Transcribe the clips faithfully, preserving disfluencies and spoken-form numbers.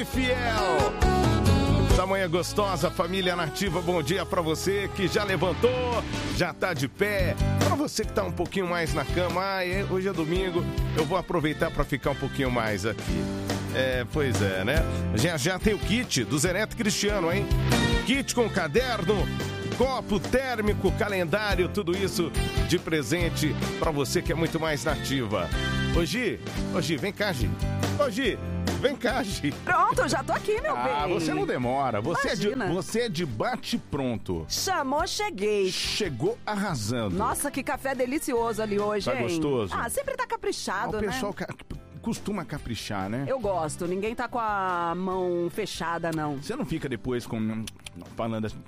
fiel. Essa manhã gostosa, família nativa, bom dia pra você que já levantou, já tá de pé. Pra você que tá um pouquinho mais na cama, ah, hoje é domingo, eu vou aproveitar pra ficar um pouquinho mais aqui. É, pois é, né? Já, já tem o kit do Zeneto Cristiano, hein? Kit com caderno, copo térmico, calendário, tudo isso de presente pra você que é muito mais nativa. Ô Gi, ô Gi, vem cá, Gi. Ô Gi, vem cá, Gi. Pronto, já tô aqui, meu bem. Ah, você não demora. Você é, de, Imagina. você é de bate-pronto. Chamou, cheguei. Chegou arrasando. Nossa, que café delicioso ali hoje, Tá hein? gostoso? Ah, sempre tá caprichado, Ah, o né? pessoal ca- costuma caprichar, né? Eu gosto, ninguém tá com a mão fechada, não. Você não fica depois com... falando assim...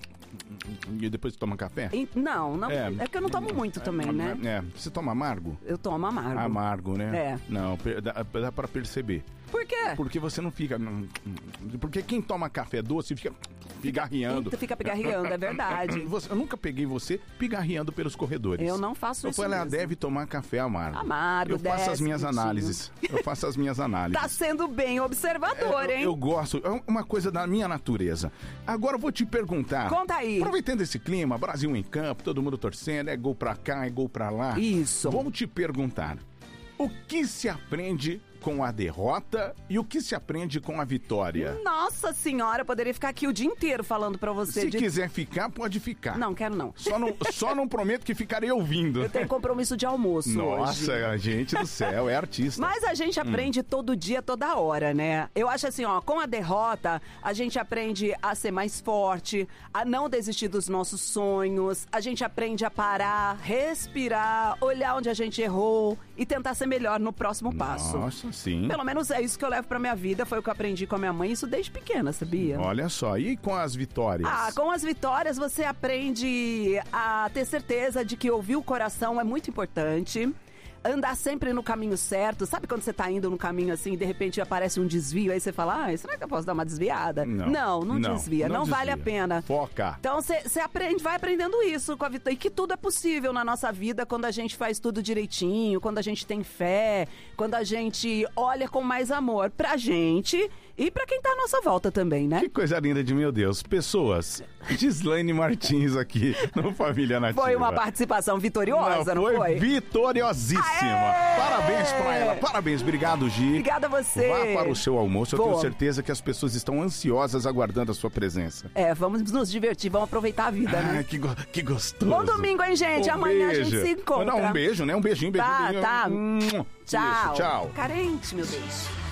e depois toma café? E- não, não. É. É, que eu não tomo muito também, né? É, você toma amargo? Eu tomo amargo. Amargo, né? É. Não, per- dá, dá pra perceber. Por quê? Porque você não fica... Porque quem toma café doce fica pigarreando. Eita, fica pigarreando, é verdade. Você- eu nunca peguei você pigarreando pelos corredores. Eu não faço Eu isso falei, ela mesmo. deve tomar café amargo. Amargo, Eu faço as desce, minhas bonitinho. análises. Eu faço as minhas análises. Tá sendo bem observador, eu, hein? eu gosto, é uma coisa da minha natureza. Agora eu vou te perguntar. Conta aí. Aproveitando esse clima, Brasil em campo, todo mundo torcendo, é gol pra cá, é gol pra lá. Isso. Vou te perguntar. O que se aprende com a derrota e o que se aprende com a vitória? Nossa senhora, eu poderia ficar aqui o dia inteiro falando pra você. Se de... quiser ficar, pode ficar. Não, quero não. Só não, só não prometo que ficarei ouvindo. Eu tenho compromisso de almoço Nossa, hoje. gente do céu, é artista. Mas a gente aprende todo dia, toda hora, né? Eu acho assim, ó, com a derrota, a gente aprende a ser mais forte, a não desistir dos nossos sonhos, a gente aprende a parar, respirar, olhar onde a gente errou e tentar ser melhor no próximo passo. Nossa, sim. Pelo menos é isso que eu levo pra minha vida, foi o que eu aprendi com a minha mãe, isso desde pequena, sabia? Olha só, e com as vitórias? Ah, com as vitórias você aprende a ter certeza de que ouvir o coração é muito importante. Andar sempre no caminho certo. Sabe quando você tá indo no caminho assim e de repente aparece um desvio, aí você fala, ah, será que eu posso dar uma desviada? Não, não, não, não, desvia, não, não vale a desvia. pena. Foca. Então você aprende, vai aprendendo isso com a vitória. E que tudo é possível na nossa vida quando a gente faz tudo direitinho, quando a gente tem fé, quando a gente olha com mais amor pra gente e pra quem tá à nossa volta também, né? Que coisa linda de meu Deus. Pessoas, Gislaine Martins aqui no Família Nativa. Foi uma participação vitoriosa, não, não foi? Vitoriosíssima. Aê! Parabéns pra ela. Parabéns. Obrigado, Gi. Obrigada a você. Vá para o seu almoço. Eu Vou. tenho certeza que as pessoas estão ansiosas aguardando a sua presença. É, vamos nos divertir, vamos aproveitar a vida, né? Ai, que, go- que gostoso. Bom domingo, hein, gente? Um Amanhã beijo. a gente se encontra. Não, um beijo, né? Um beijinho, beijinho, Tá, beijinho. tá. Hum, Tchau. Isso, tchau. Carente, meu Deus.